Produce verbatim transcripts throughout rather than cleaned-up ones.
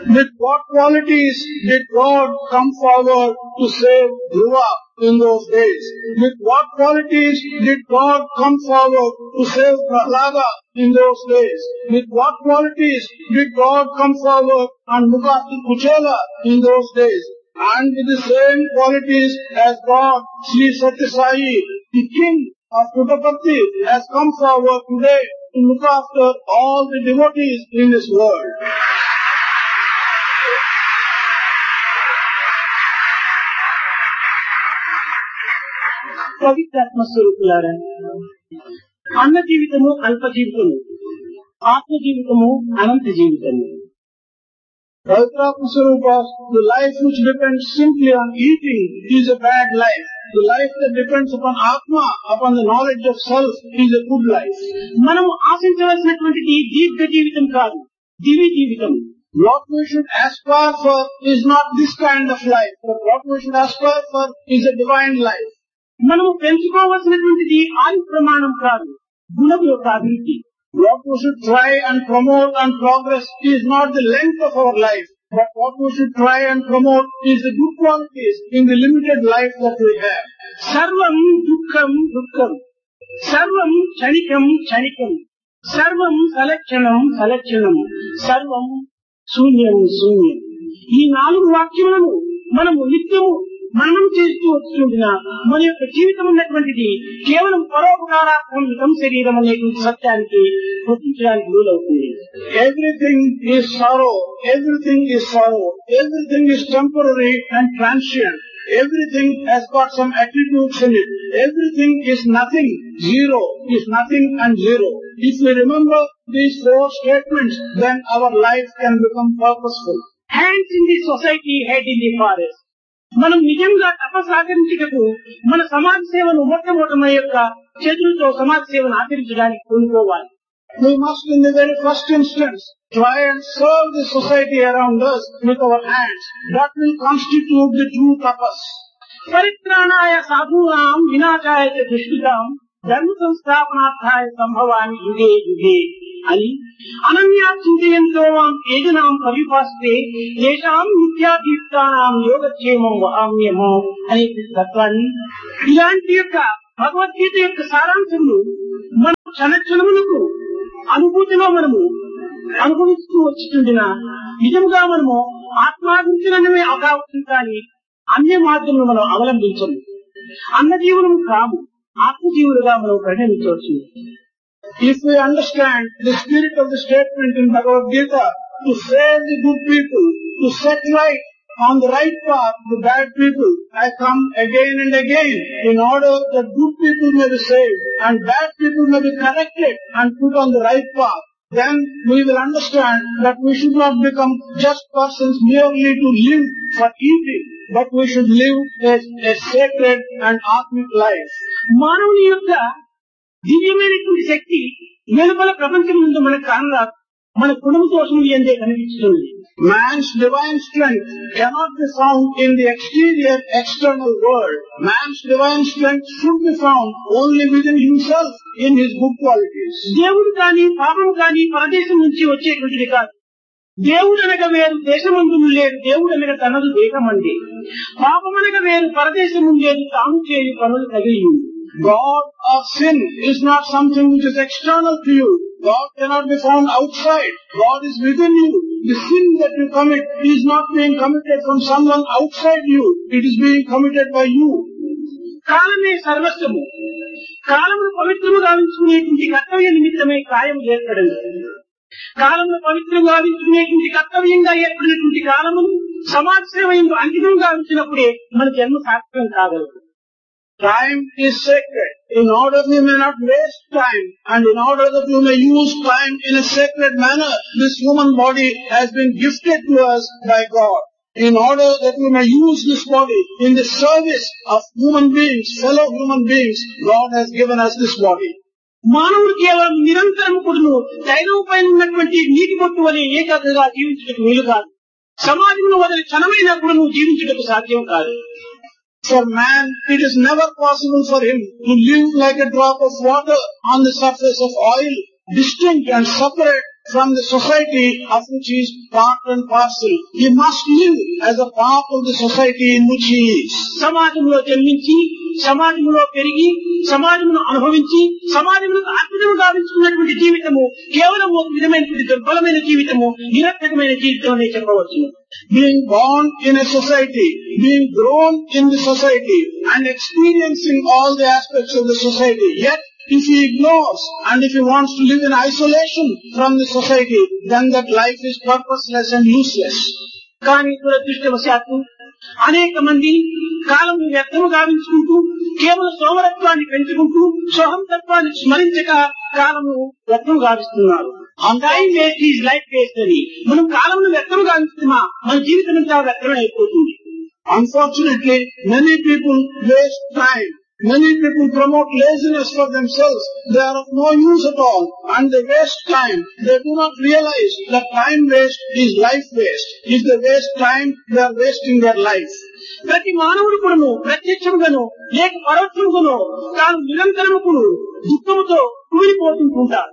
With what qualities did God come forward to save Dhruva in those days? With what qualities did God come forward to save Prahlada in those days? With what qualities did God come forward and look after Kuchela in those days? And with the same qualities as God, Sri Satya Sai, the king of Puttaparthi, has come forward today to look after all the devotees in this world. పవిత్రాత్మ స్వరూపులారా, అన్న జీవితము అల్ప జీవితము, ఆత్మ జీవితము అనంత జీవితము. Pavitratma Swarupas, the life which depends simply on eating is a bad life. The life that depends upon Atma, upon the knowledge of self, is a good life. మనము ఆశించవలసినటువంటిది దీర్ఘ జీవితం కాదు, దివ్య జీవితం. What we should aspire for is not this kind of life, but what we should aspire for is a divine life. మనము పెంచుకోవలసినటువంటిది ఆయు ప్రమాణం కాదు, గుణం యొక్క అభివృద్ధి. What we should try and promote and progress is not the length of our life, but what we should try and promote is the good qualities in the limited life that we have. సర్వం దుఃఖం దుఃఖం, సర్వం క్షణికం క్షణికం, సర్వం సలక్షణం సలక్షణం, సర్వం శూన్యం శూన్యం. ఈ నాలుగు వాక్యములను మనము నిత్యము మననం చేస్తూ వస్తుందిన మన యొక్క జీవితం ఉన్నటువంటిది కేవలం పరోపకారాత్మకం శరీరం అనేటువంటి సత్యానికి గుర్తించడానికి వీలవుతుంది. Everything is sorrow, everything is sorrow, everything is temporary and transient. Everything has got some attributes in it. Everything is nothing, zero is nothing and zero. If we remember these four statements, then our life can become purposeful. Hands in the society, head in the forest. మనం నిజంగా తపసాచరించుటకు మన సమాజ సేవను మొట్టమొదటి యొక్క చేతులతో సమాజ సేవను ఆచరించడానికి పూనుకోవాలి. We must in the very first instance try and serve the society around us with our hands. That will constitute the true tapas. పరిత్రాణాయ సాధూనాం వినాశాయ చ దుష్కృతాం ధర్మ సంస్థాపనార్థాయ సంభవామి యుగే యుగే అని అనన్యా చింతయంతో మాం ఏజనాం పరిపాస్తే ఏషాం నిత్యాతీర్థానాం యోగక్షేమం వహామ్యమో అనే తత్వాన్ని, ఇలాంటి యొక్క భగవద్గీత యొక్క సారాంశములు మన క్షణక్షణములకు అనుభూతిలో మనము అనుభవిస్తూ వచ్చిండిన నిజంగా మనము ఆత్మాభించడమే అవకాశం కానీ అన్య మార్గమును మనం అవలంబించము. అన్న జీవనము కాము, ఆత్మజీవులుగా మనం పరిణమించవచ్చు. If we understand the spirit of the statement in Bhagavad Gita, to save the good people, to set right on the right path the bad people, I come again and again in order that good people may be saved and bad people may be corrected and put on the right path. Then we will understand that we should not become just persons merely to live for eating, but we should live a, a sacred and atmic life. మానవుని యొక్క దివ్యమైనటువంటి శక్తి వెలుపల ప్రపంచం ముందు మనకు కానరాదు, మన కుటుంబ దోషములు ఎందే కనిపిస్తుంది. Man's divine strength cannot be found in the exterior external world. Man's divine strength should be found only within himself in his good qualities. దేవుడు కానీ పాపం కానీ పరదేశం నుంచి వచ్చేటువంటిది కాదు. దేవుడు అనగా వేరు, దేశమందు లేడు. దేవుడు అనగా తనదు దేహమండి. పాపమనగా వేరు, పరదేశము లేదు, తాను చేయు పనులు తగిలి. God or sin is not something which is external to you. God cannot be found outside. God is within you. The sin that you commit is not being committed from someone outside you. It is being committed by you. కాలమే సర్వస్వము. కాలమును పవిత్రము గావించుకునేటువంటి కర్తవ్య నిమిత్తమే కాయం ఏర్పడింది. కాలమును పవిత్రం గావించుకునేటువంటి కర్తవ్యంగా ఏర్పడినటువంటి కాలమును సమాజ సేవ అంకితం గావించినప్పుడే మన జన్మ సార్థకం కాగలదు. Time is sacred. In order that you may not waste time and in order that you may use time in a sacred manner, this human body has been gifted to us by God. In order that we may use this body in the service of human beings, fellow human beings, God has given us this body. మానవుడు కేవలం నిరంతరం కూడాను తైలం పైన ఉన్నటువంటి నీటి బొట్టు వలె ఏకాగ్రగా జీవించడానికి వీలు కాదు. సమాజంలో వదిలి క్షణమైనా కూడాను జీవించడానికి సాధ్యం కాదు. For man, it is never possible for him to live like a drop of water on the surface of oil, distinct and separate from the society of which he is part and parcel. He must live as a part of the society in which he is. సమాజంలో జన్మించి సమాజంలో పెరిగి సమాజమును అనుభవించి సమాజంలో అద్భుతం గావించుకున్నటువంటి జీవితము కేవలం ఒక విధమైనటువంటి దుర్బలమైన జీవితము, నిరర్థకమైన జీవితం అనే చెప్పవచ్చు. Being born in a society, being grown in the society and experiencing all the aspects of the society, yet if he ignores and if he wants to live in isolation from the society, then that life is purposeless and useless. కానీ దురదృష్టవశాత్తు అనేక మంది కాలం వ్యర్థము గావించుకుంటూ కేవలం సోమరత్వాన్ని పెంచుకుంటూ సోహంతత్వాన్ని స్మరించక కాలము వ్యర్థం గావిస్తున్నారు. Time waste is life waste అని మనం కాలంలో వ్యర్థం గావిస్తున్నా మన జీవితం అంతా వ్యర్థమే అయిపోతుంది. Unfortunately, many people waste time. Many people promote laziness for themselves. They are of no use at all and they waste time. They do not realize that time waste is life waste. If they waste time, they are wasting their life. ప్రతి మానవుడు కూడాను ప్రత్యక్షముగాను లేక పరోక్షముగాను తాను నిరంతరము దుఃఖముతో కూలిపోతుంటారు.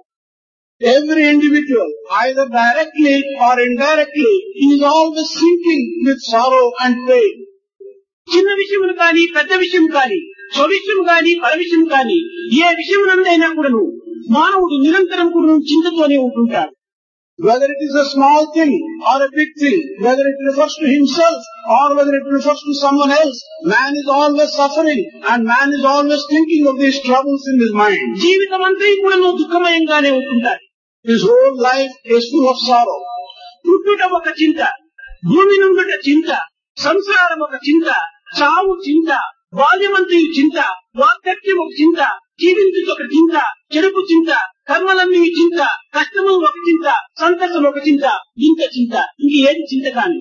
Every individual, either directly or indirectly, is always sinking with sorrow and pain. చిన్న విషయములు కానీ పెద్ద విషయం కానీ స్వవిషయం కానీ పరవిషయం కానీ ఏ విషయమునందైనా కూడాను మానవుడు నిరంతరం కూడా చింతతోనే ఉంటుంటాడు. Whether it is a small thing or a big thing, whether it refers to himself or whether it refers to someone else, man is always suffering and man is always thinking of these troubles in his mind. జీవితం అంతా కూడా దుఃఖమయంగానే ఉంటుంటాడు. His whole life is full of sorrow. పుట్టుట ఒక చింత, భూమి నుండుట చింత, సంసారం ఒక చింత, చావు చింత, బాల్యమంతయు చింత, వార్ధక్యం ఒక చింత, జీవించుట ఒక చింత, చెడుపు చింత, కర్మలన్నీ చింత, కష్టము ఒక చింత, సంతసం ఒక చింత, ఇంత చింత, ఇంక ఏది చింత కాని.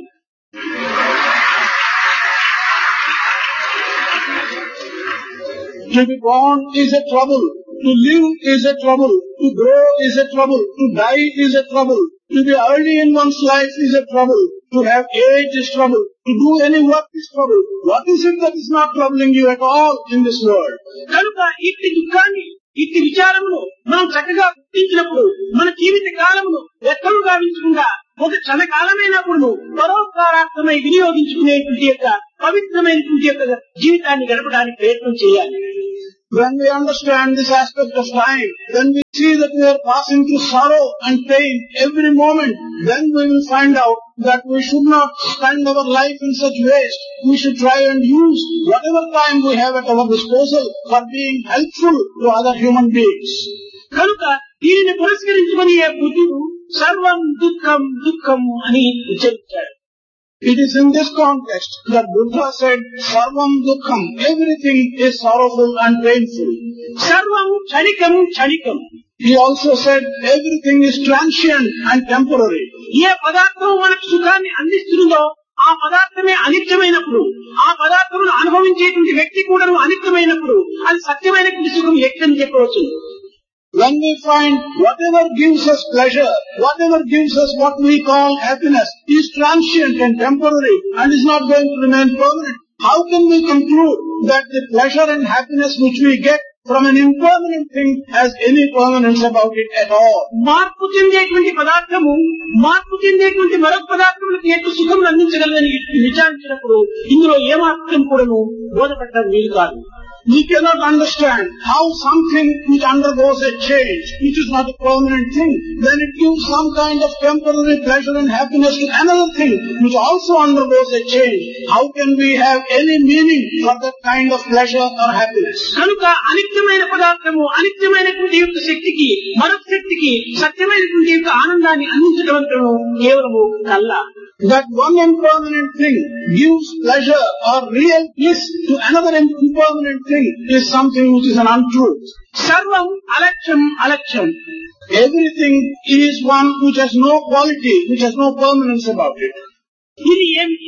To be born is a trouble, to live is a trouble, to grow is a trouble, to die is a trouble, to be early in one's life is a trouble, to have age is trouble, to do any work is trouble. What is it that is not troubling you at all in this world? కనుక ఇట్టి దుఃఖాన్ని ఇట్టి విచారమును మనం చక్కగా గుర్తించినప్పుడు మన జీవిత కాలమును వ్యర్థము గావించకుండా ఒక క్షణకాలమైనప్పుడు పరోపకారార్థమై వినియోగించుకునేటువంటి యొక్క పవిత్రమైనటువంటి యొక్క జీవితాన్ని గడపడానికి ప్రయత్నం చేయాలి. When we understand this aspect of time, when we see that we are passing through sorrow and pain every moment, then we will find out that we should not spend our life in such waste. We should try and use whatever time we have at our disposal for being helpful to other human beings. కనుక దీనిని పురస్కరించుకుని బుద్ధుడు సర్వం దుఃఖం దుఃఖం అని ఉచ్చరించాడు. It is in this context that Buddha said, Sarvam Dukkham, everything is sorrowful and painful. Sarvam Chanikam Chanikam. He also said, everything is transient and temporary. ఏ పదార్థం మనకు సుఖాన్ని అందిస్తుందో ఆ పదార్థమే అనిత్యమైనప్పుడు, ఆ పదార్థమును అనుభవించేటువంటి వ్యక్తి కూడా అనిత్యమైనప్పుడు అది సత్యమైనటువంటి సుఖం ఎక్కడని చెప్పవచ్చు. When we find whatever gives us pleasure, whatever gives us what we call happiness is transient and temporary and is not going to remain permanent, how can we conclude that the pleasure and happiness which we get from an impermanent thing has any permanence about it at all? మార్పు చెందేటువంటి పదార్థము మార్పు చెందేటువంటి మరొక పదార్థములకు ఎటు సుఖం అందించగలదని విచారించినప్పుడు ఇందులో ఏమాత్రం కూడాను బోధపడటం వీలు కాదు. We cannot understand how something which undergoes a change, which is not a permanent thing, then it gives some kind of temporary pleasure and happiness to another thing which also undergoes a change. How can we have any meaning for that kind of pleasure or happiness? కనుక అనిత్యమైన పదార్థము అనిత్యమైనటువంటి యొక్క శక్తికి మరొక శక్తికి సత్యమైనటువంటి యొక్క ఆనందాన్ని అందించడం అంటూ కేవలము కళ్ళ. That one impermanent thing gives pleasure or real bliss to another impermanent thing is something which is an untruth. Sarvam alaksham alaksham. Everything is one which has no quality, which has no permanence about it. ఇది ఏమిటి?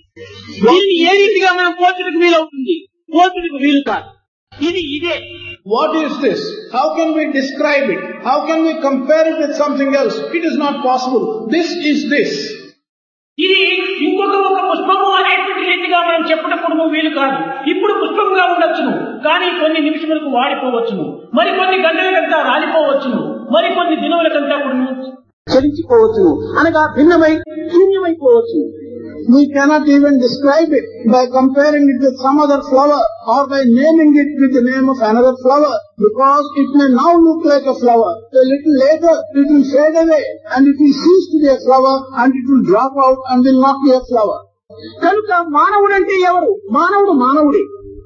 దీన్ని ఏ రీతిగా మనం పోల్చడానికి వీలవుతుంది? పోల్చడానికి వీలు కాదు. ఇది ఇదే. What is this? How can we describe it? How can we compare it with something else? It is not possible. This is this. ఇది ఇంకొక ఒక పుష్పము అనేటువంటి రీతిగా మనం చెప్పడం వీలు కాదు. ఇప్పుడు పుష్పంగా ఉండొచ్చును, కానీ కొన్ని నిమిషములకు వాడిపోవచ్చును, మరి కొన్ని గంటలకంతా రాలిపోవచ్చును, మరి కొన్ని దినములకంతా కూడా చలించిపోవచ్చును, అనగా భిన్నమై శూన్యమైపోవచ్చు. We cannot even describe it by comparing it with some other flower or by naming it with the name of another flower, because it may now look like a flower. A little later it will fade away and it will cease to be a flower and it will drop out and will not be a flower. కనుక మానవుడంటే ఎవరు? మానవుడు మానవుడే.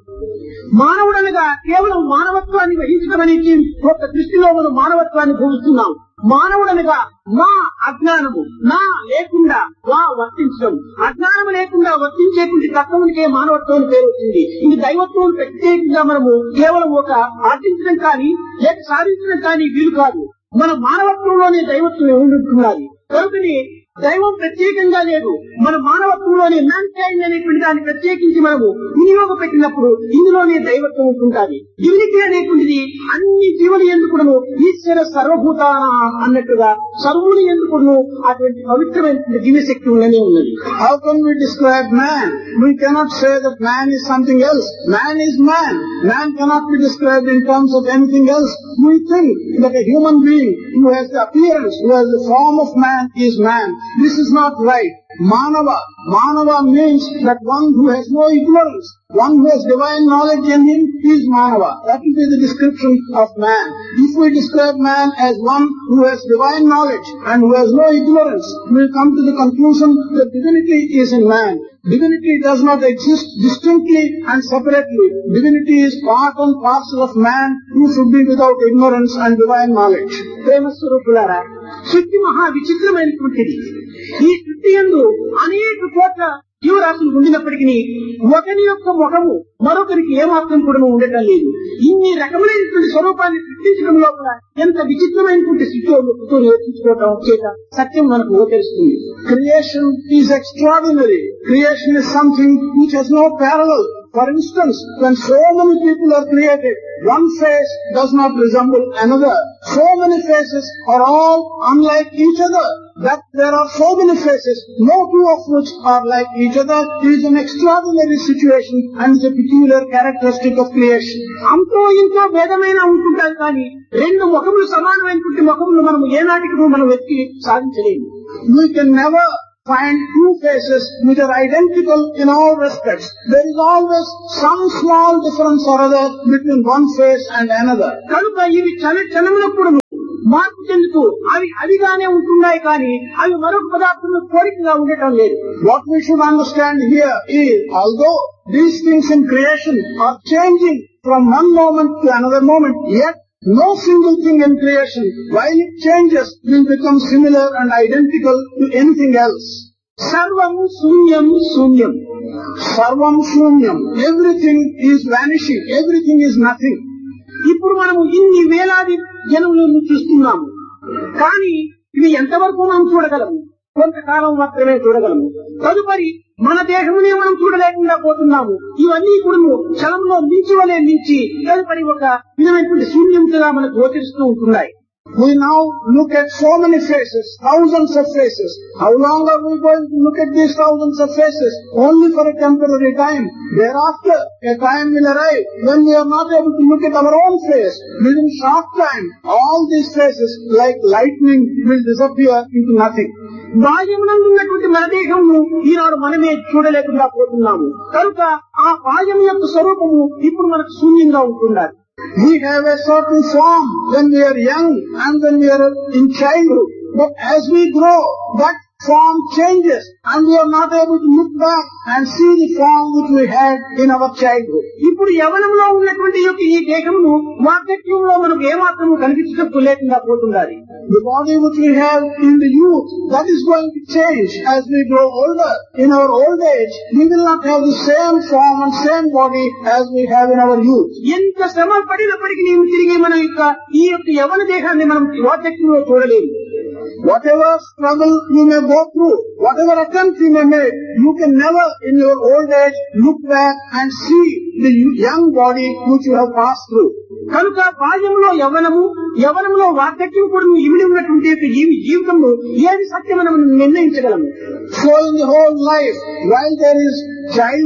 మానవుడనగా కేవలం మానవత్వాన్ని వహించడం అనేది ఒక దృష్టిలో మనం మానవత్వాన్ని భూమిస్తున్నాం. మానవుడనగా నా అజ్ఞానము, నా లేకుండా వా వర్తించడం, అజ్ఞానము లేకుండా వర్తించేటువంటి తత్వమునికే మానవత్వం పేరు వచ్చింది. ఇది దైవత్వం ప్రత్యేకంగా మనము కేవలం ఒక ఆర్జించడం కానీ లేక సాధించడం కానీ వీలు కాదు. మన మానవత్వంలోనే దైవత్వం ఉంటున్నది. కనుకని దైవం ప్రత్యేకంగా లేదు, మన మానవత్వంలోనే మ్యాన్కైండ్ అనేటువంటి దాన్ని ప్రత్యేకించి మనము వినియోగపెట్టినప్పుడు ఇందులోనే దైవత్వం ఉంటుంటుంది. డివినిటీ అనేటువంటిది అన్ని జీవులు ఎందుకును ఈశ్వర సర్వభూత అన్నట్టుగా సర్వులు ఎందుకును అటువంటి పవిత్రమైన దివ్యశక్తి ఉన్ననే ఉన్నది. How can we describe man? We cannot say that man is something else. Man is man. Man cannot be described in terms of anything else. We think that a human being who has the appearance, who has the form of man is man. This is not right. Manava. Manava means that one who has no ignorance. One who has divine knowledge in him is Manava. That will be the description of man. If we describe man as one who has divine knowledge and who has no ignorance, we will come to the conclusion that divinity is in man. Divinity does not exist distinctly and separately. Divinity is part and parcel of man who should be without ignorance and divine knowledge. ప్రేమ స్వరూపులారా, సృష్టి మహా విచిత్రమైనటువంటిది. ఈ సృష్టి యందు అనేక కోట్ల జీవరాశులు ఉండినప్పటికీ ఒకరి యొక్క ముఖము మరొకరికి ఏమాత్రం కూడా ఉండటం లేదు. ఇన్ని రకములైనటువంటి స్వరూపాన్ని సృష్టించడం లోపల ఎంత విచిత్రమైనటువంటి స్థితితో నేర్చుకోవటం చేత సత్యం మనకు గోచరిస్తుంది. Creation is extraordinary. Creation is something which has no parallel. For instance, when so many people are created, one face does not resemble another. So many faces are all unlike each other. That there are so many faces, no two of which are like each other, is an extraordinary situation and is a peculiar characteristic of creation. అంతో ఇంతో భేదమైన ఉంటుంటారు కానీ రెండు ముఖములు సమానమైనటువంటి ముఖములు మనం ఏనాటికి మనం వెతికి సాధించలేము. We can never find two faces which are identical in all respects. There is always some small difference or other between one face and another. కనుక ఇవి క్షణ క్షణములప్పుడు మార్పు చెందుతూ అవి అవిగానే ఉంటున్నాయి కానీ అవి మరొక పదార్థంలో కోరికగా ఉండటం లేదు. What we should understand here is, although these things in creation are changing from one moment to another moment, yet no single thing in creation, while it changes, will become similar and identical to anything else. Sarvam Sunyam Sunyam. Sarvam Sunyam. Everything is vanishing. Everything is nothing. ఇప్పుడు మనము ఇన్ని వేలాది జనములను చూస్తున్నాము కానీ ఇవి ఎంతవరకు మనం చూడగలము? కొంతకాలం మాత్రమే చూడగలము. తదుపరి మన దేహమునే మనం చూడలేకుండా పోతున్నాము. ఇవన్నీ కూడా క్షణంలో మించి వలె మించి తదుపరి ఒక విధమైనటువంటి శూన్యంగా మనకు గోచరిస్తూ ఉంటున్నాయి. We now look at so many faces, thousands of faces. How long are we going to look at these thousands of faces? Only for a temporary time. Thereafter, a time will arrive when we are not able to look at our own face. Within short time, all these faces, like lightning, will disappear into nothing. బాహ్యమునందు ఉన్నటువంటి మన దేహము ఈనాడు మనమే చూడలేకుండా పోతున్నాము. కనుక ఆ బాహ్యం యొక్క స్వరూపము ఇప్పుడు మనకు శూన్యంగా ఉంటున్నారు. We have a certain form when we are young and when we are in childhood. But as we grow, that form changes and we are not able to look back and see the form which we had in our childhood. ఇప్పుడు యవనంలో ఉన్నటువంటి యొక్క ఈ దేహమును వార్ధక్యంలో మనకు ఏమాత్రము కనిపించడం లేకుండా పోతున్నది. The body which we have in the youth, that is going to change as we grow older. In our old age, we will not have the same form and same body as we have in our youth. ఎంత శ్రమ పడినప్పటికీ నీవు తిరిగి మన యొక్క ఈ యొక్క యవన దేహాన్ని మనం వార్ధక్యంలో చూడలేము. Whatever struggle you may go through, whatever attempt you may make, you can never in your old age look back and see the young body which you have passed through. కనుక బాల్యంలో యవ్వనము, యవ్వనంలో వార్ధక్యం కూడా ఇమిడి ఉన్నటువంటి జీవి జీవితంలో ఏది సత్యం మనం నిర్ణయించగలము. So in the whole life, while there is childhood,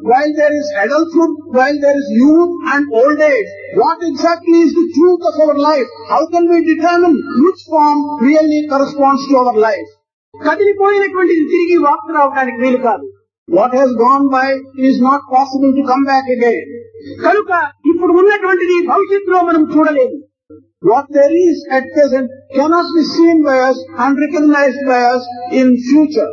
while there is adulthood, while there is youth and old age, what exactly is the truth of our life? How can we determine which form really corresponds to our life? కదిలిపోయినటువంటిది తిరిగి వాపసు రావడానికి వీలు కాదు. What has gone by is not possible to come back again. కనుక ఇప్పుడు ఉన్నటువంటిది భవిష్యత్తులో మనం చూడలేము. What there is at present cannot be seen by us and recognized by us in future.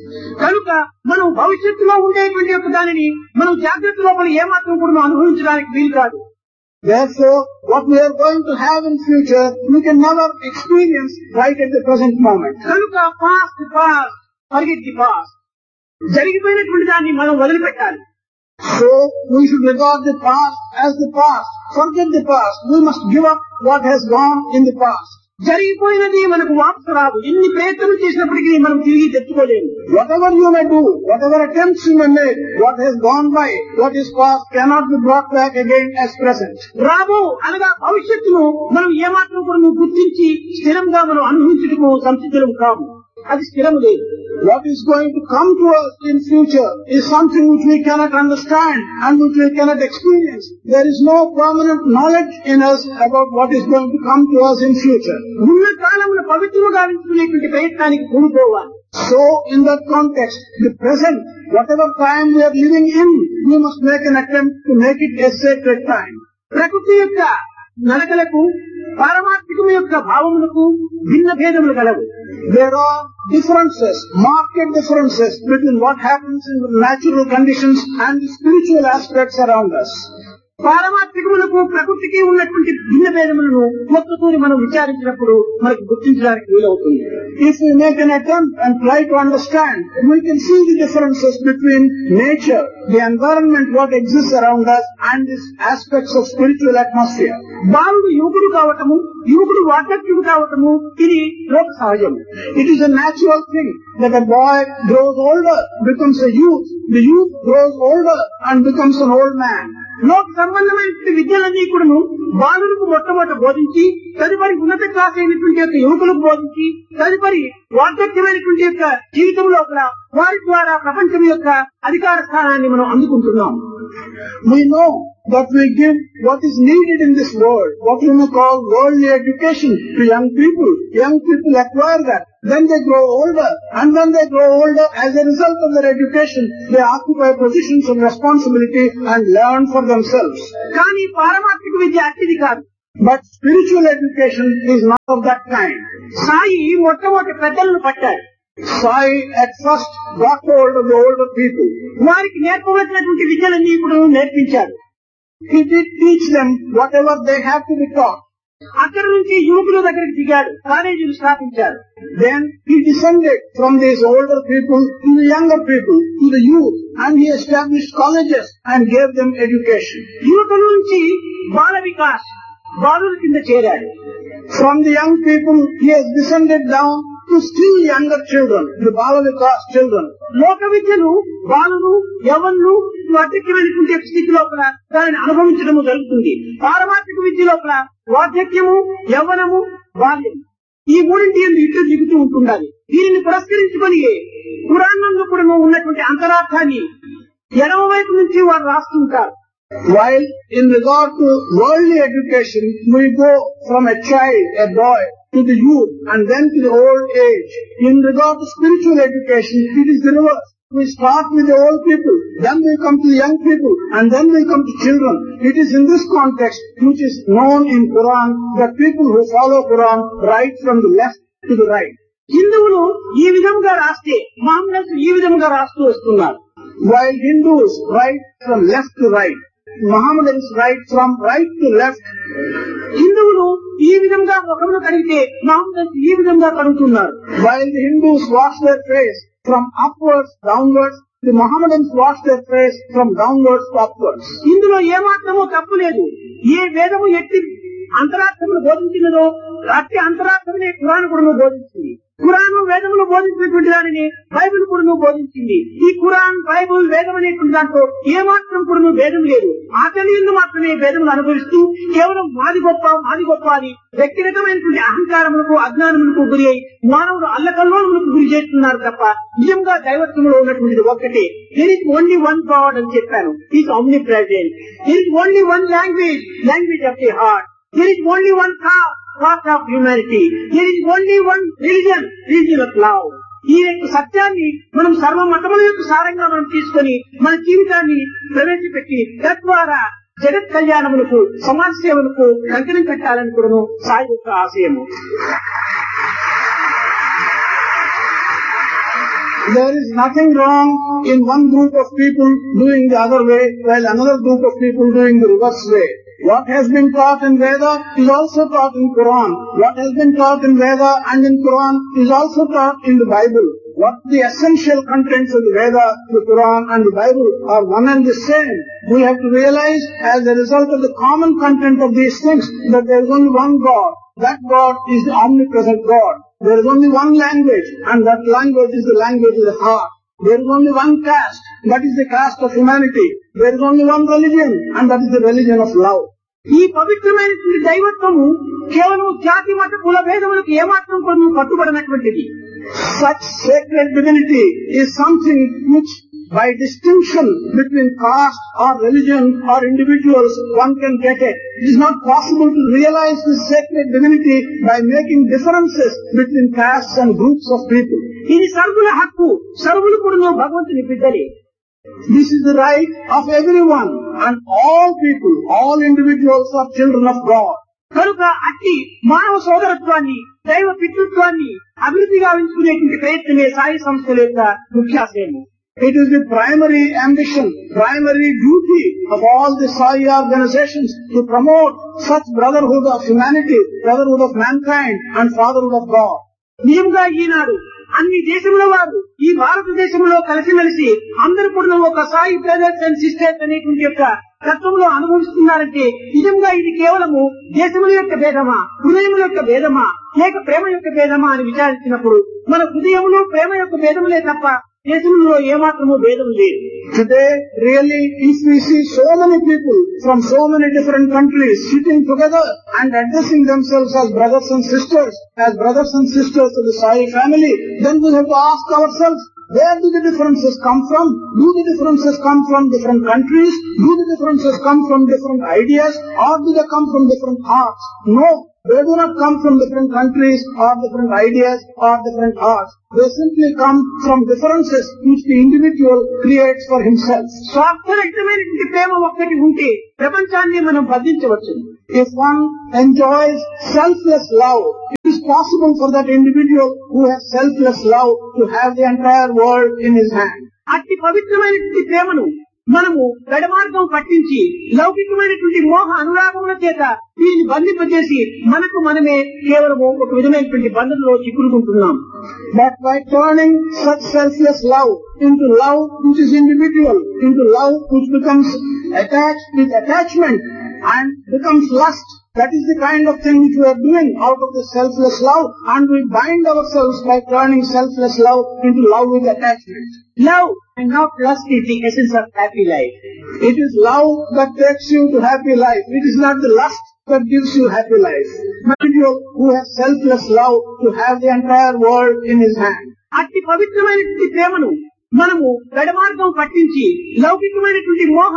కనుక మనం భవిష్యత్తులో ఉండేటువంటి యొక్క దానిని మనం జాగ్రత్త లోపల ఏమాత్రం కూడా అనుభవించడానికి వీలు కాదు. Therefore, what we are going to have in future, we can never experience right at the present moment. కనుక past past forget the past, జరిగిపోయినటువంటి దాన్ని మనం వదిలిపెట్టాలి. So, we should regard the past as the past. Forget the past. We must give up what has gone in the past. జరిగిపోయినది మనకు వాపసు రాదు. ఎన్ని ప్రయత్నం చేసినప్పటికీ మనం తిరిగి తెచ్చుకోలేము. Whatever you may do, whatever attempts you may make, what has gone by, what is past cannot be brought back again as present. రాబో అనగా భవిష్యత్తును మనం ఏమాత్రం కూడా గుర్తించి స్థిరంగా మనం అనుభవించడము సంసిద్ధులం కాము. అది స్థిరం లేదు. What is going to come to us in future is something which we cannot understand and which we cannot experience. There is no permanent knowledge in us about what is going to come to us in future. ఉన్న కాలమును పవిత్రము గావించుకునేటువంటి ప్రయత్నానికి పూనుకోవాలి. So, in that context, the present, whatever time we are living in, we must make an attempt to make it a sacred time. ప్రకృతి యొక్క నడకలకు పారమార్థికము యొక్క భావములకు భిన్న భేదములు కలవు. There are differences, marked differences between what happens in the natural conditions and the spiritual aspects around us. పారమార్థికములకు ప్రకృతికి ఉన్నటువంటి భిన్న భేదములను ఒక్కసారి మనం విచారించినప్పుడు మనకు గుర్తించడానికి వీలవుతుంది. If we make an attempt and try to understand, we can see the differences between nature, the environment, what exists around us, and these aspects of spiritual atmosphere. బాలుడు యువకుడు కావటము, యువకుడు వార్ధక్యుడు కావటము ఇది లోక సహజం. It is a natural thing that a boy grows older, becomes a youth, the youth grows older and becomes an old man. లోక సంబంధమైన విద్యలన్నీ కూడాను బాలులకు మొట్టమొదట బోధించి తదుపరి ఉన్నత క్లాస్ అయినటువంటి యొక్క యువకులకు బోధించి తదుపరి వార్ధక్యమైనటువంటి యొక్క జీవితం లోపల వారి ద్వారా ప్రపంచం యొక్క అధికార స్థానాన్ని మనం అందుకుంటున్నాం. We know that we give what is needed in this world, what we may call worldly education to young people. Young people acquire that. Then they grow older, and when they grow older, as a result of their education, they occupy positions of responsibility and learn for themselves. కానీ పారమార్థిక విద్య అట్టిది కాదు. But spiritual education is not of that kind. Sai మొట్టమొదటి పెద్దలను పట్టాడు. Sai at first got hold of the older people. వారికి నేర్పవలసినటువంటి విద్యలన్నీ ఇప్పుడు నేర్పించాడు. He did teach them whatever they have to be taught. అక్కడి నుంచి యువకుల దగ్గరికి దిగాడు, కాలేజీలు స్థాపించాడు. Then he descended from these older people to the younger people, to the youth, and he established colleges and gave them education. యువకుల నుంచి బాల వికాస్, బాలుల కింద చేరాడు. From the young people, he has descended down to still younger children, the Bala Vikas children. లోక విద్యను బాలులు, యవ్వనులు వార్ధక్యమైనటువంటి స్థితి లోపల దానిని అనుభవించడము జరుగుతుంది. పారమార్థిక విద్య లోపల వార్ధక్యము, యవ్వనము, బాల్యం ఈ మూడింటి ఇటు దిగుతూ ఉంటుండాలి. దీనిని పురస్కరించుకొని పురాణంలో కూడా ఉన్నటువంటి అంతరార్థాన్ని ఎడమ వైపు నుంచి వారు రాస్తుంటారు. While in regard to worldly education, we go from a child, a boy, to the youth and then to the old age. In regard to spiritual education, it is the reverse. We start with the old people, then we come to the young people, and then we come to children. It is in this context which is known in Quran that people who follow Quran write from the left to the right. హిందువులు ఈ విధంగా రాస్తే మహమ్మద్ ఈ విధంగా రాస్తూ వస్తున్నారు. While Hindus write from left to right, Mohammedans write from right to left. హిందువులు ఈ విధంగా ముఖమును కడిగితే మహమ్మద్ ఈ విధంగా కడుగుతున్నారు. While the Hindus wash their face from upwards downwards, the Mohammedans wash their face from downwards to upwards. ఇందులో ఏమాత్రమో తప్పు లేదు. ఏ వేదము ఎట్టి అంతరార్థమును బోధించినదో అట్టి అంతరార్థమునే ఖురాన్ కూడా బోధించింది. ఖురాను వేదములు బోధించినటువంటి దానిని బైబిల్ కూడా కూడా బోధించింది. ఈ ఖురాన్, బైబుల్, వేదం అనేటువంటి దాంట్లో ఏమాత్రం కూడా భేదం లేదు. ఆచరణలు మాత్రమే భేదములు అనుభవిస్తూ కేవలం మాది గొప్ప మాది గొప్ప అని వ్యక్తిగతమైనటువంటి అహంకారములకు, అజ్ఞానములకు గురి అయి మానవుడు అల్లకల్లోలకు గురి చేస్తున్నారు తప్ప నిజంగా దైవత్వంలో ఉన్నటువంటిది ఒక్కటే. There is only one God అని చెప్పాను. Is omni present. There is only one language, language of the heart. There is only one cost, cost of humanity. There is only one religion, religion of love. ఈ యొక్క సత్యాన్ని మనం సర్వ మతముల యొక్క సారంగా మనం తీసుకొని మన జీవితాన్ని ప్రవేశపెట్టి తద్వారా జగత్ కళ్యాణములకు, సమాజ సేవలకు కంకణం పెట్టాలని కూడా సాయి యొక్క ఆశయము. There is nothing wrong in one group of people doing the other way, while another group of people doing the reverse way. What has been taught in Veda is also taught in Quran. What has been taught in Veda and in Quran is also taught in the Bible. What the essential contents of the Veda, the Quran and the Bible are one and the same. We have to realize as a result of the common content of these things that there is only one God. That God is the omnipresent God. There is only one language, and that language is the language of the heart. There is only one caste, that is the caste of humanity. There is only one religion, and that is the religion of love. ఈ పవిత్రమైనటువంటి దైవత్వము కేవలం జాతి మత కుల భేదములకు ఏమాత్రం కూడా కట్టుబడినటువంటిది. Such sacred divinity is something which by distinction between caste or religion or individuals one can get it. It is not possible to realize this sacred divinity by making differences between castes and groups of people. ఇది సర్వుల హక్కు. సర్వులు కూడా భగవంతుని బిడ్డలే. This is the right of everyone, and all people, all individuals are children of God. కనుక అట్టి మానవ సోదరత్వాన్ని, దైవ పితృత్వాన్ని అభివృద్ధి గావించుకునేటువంటి ప్రయత్నమే సాయి సంస్థల యొక్క ముఖ్యాశయము. It is the primary ambition, primary duty of all the Sai organizations to promote such brotherhood of humanity, brotherhood of mankind and fatherhood of God. నిజంగా ఈనాడు అన్ని దేశముల వారు ఈ భారతదేశంలో కలిసిమెలిసి అందరూ కూడా ఒక సాయి బ్రదర్స్ అండ్ సిస్టర్స్ అనేటువంటి యొక్క తత్వంలో అనుభవిస్తున్నారంటే నిజంగా ఇది కేవలము దేశముల యొక్క భేదమా, హృదయముల యొక్క భేదమా, లేక ప్రేమ యొక్క భేదమా అని విచారించినప్పుడు మన హృదయములు ప్రేమ యొక్క భేదములే తప్ప దేశంలో ఏమాత్రమూ భేదం లేదు. Today, really, if we see so many people from so many different countries sitting together and addressing themselves as brothers and sisters, as brothers and sisters of the Sai family, then we have to ask ourselves, where do the differences come from? Do the differences come from different countries? Do the differences come from different ideas? Or do they come from different hearts? No, they do not come from different countries or different ideas or different hearts. They simply come from differences which the individual creates for himself. స్వార్థరహితమైనటువంటి ప్రేమ ఒక్కటి ఉంటే ప్రపంచాన్ని మనం బంధించవచ్చు. If one enjoys selfless love, it is possible for that individual who has selfless love to have the entire world in his hand. అట్టి పవిత్రమైనటువంటి ప్రేమను మనము గడమార్గం పట్టించి లౌకికమైనటువంటి మోహ అనురాగముల చేత దీన్ని బంధింపజేసి మనకు మనమే కేవలం ఒక విధమైనటువంటి బంధంలో చిక్కుకుంటున్నాం. But by turning such selfless love into love which is individual, into love which becomes attached with attachment and becomes lust, that is the kind of thing which we are doing out of the selfless love, and we bind ourselves by turning selfless love into love with attachment. Love and not lust is the essence of happy life. It is love that takes you to happy life. It is not the lust that gives you happy life. Individual who has selfless love to have the entire world in his hand. అట్టి పవిత్రమైనటువంటి ప్రేమను మనము గడమార్గం పట్టించి లౌకికమైనటువంటి మోహ